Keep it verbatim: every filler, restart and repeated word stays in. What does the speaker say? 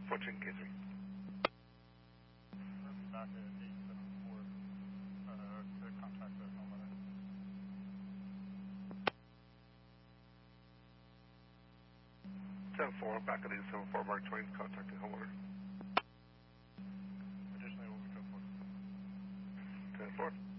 fourteen K three. Back at eight seven four uh, to contact the homeowner. seven four, back at eight seven four, Mark Twain, contacting homeowner. Additionally, what we code for? ten four.